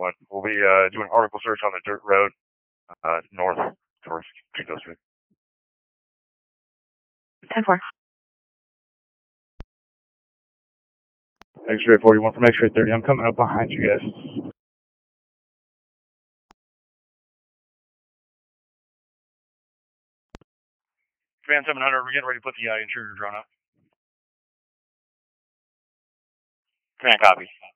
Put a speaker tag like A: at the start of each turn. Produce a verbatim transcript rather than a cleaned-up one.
A: One. We'll be uh, doing article search on the dirt road uh, north towards Chico Street.
B: ten four.
A: X-ray forty-one from X-ray thirty. I'm coming up behind you guys. Command seven hundred, we're getting ready to put the uh, intruder drone up. Command copy.